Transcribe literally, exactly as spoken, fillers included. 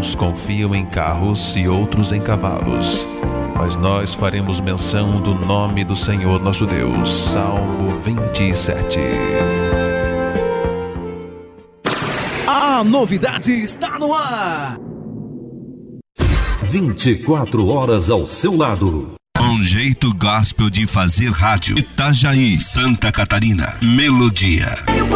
Uns confiam em carros e outros em cavalos, mas nós faremos menção do nome do Senhor nosso Deus. Salmo vinte e sete. A novidade está no ar. vinte e quatro horas ao seu lado. Um jeito gospel de fazer rádio. Itajaí, Santa Catarina. Melodia.